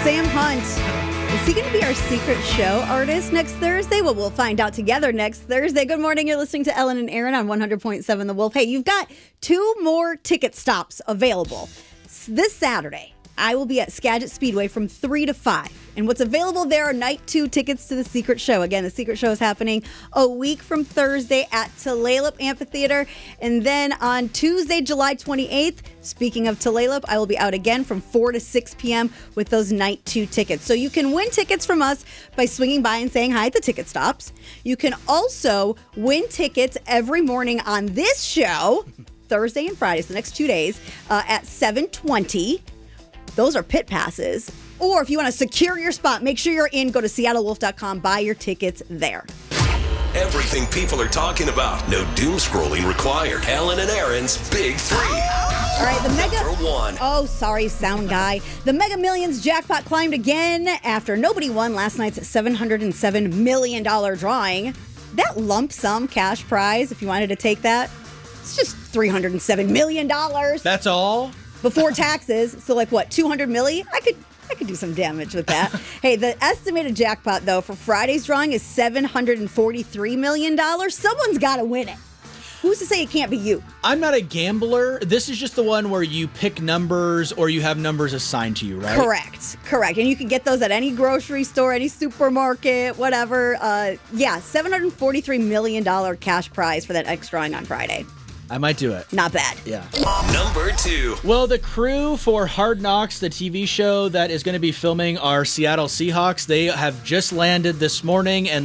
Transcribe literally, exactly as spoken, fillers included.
Sam Hunt. Is he going to be our secret show artist next Thursday? Well, we'll find out together next Thursday. Good morning. You're listening to Ellen and Aaron on one hundred point seven The Wolf. Hey, you've got two more ticket stops available. This Saturday, I will be at Skagit Speedway from three to five. And what's available there are night two tickets to the Secret Show. Again, the Secret Show is happening a week from Thursday at Tulalip Amphitheater. And then on Tuesday, July twenty-eighth, speaking of Tulalip, I will be out again from four to six p.m. with those night two tickets. So you can win tickets from us by swinging by and saying hi at the ticket stops. You can also win tickets every morning on this show, Thursday and Fridays, the next two days, uh, at seven twenty. Those are pit passes. Or if you want to secure your spot, make sure you're in. Go to seattle wolf dot com. Buy your tickets there. Everything people are talking about. No doom scrolling required. Ellen and Aaron's Big Three. All right, the mega. Number one. Oh, sorry, sound guy. The Mega Millions jackpot climbed again after nobody won last night's seven hundred seven million dollars drawing. That lump sum cash prize, if you wanted to take that, it's just three hundred seven million dollars. That's all? Before taxes. So like what, two hundred million? I could I could do some damage with that. Hey, the estimated jackpot though for Friday's drawing is seven hundred forty-three million dollars. Someone's got to win it. Who's to say it can't be you? I'm not a gambler. This is just the one where you pick numbers or you have numbers assigned to you, right? Correct. Correct. And you can get those at any grocery store, any supermarket, whatever. Uh, yeah, seven hundred forty-three million dollars cash prize for that X drawing on Friday. I might do it. Not bad. Yeah. Number two. Well, the crew for Hard Knocks, the T V show that is going to be filming our Seattle Seahawks, they have just landed this morning and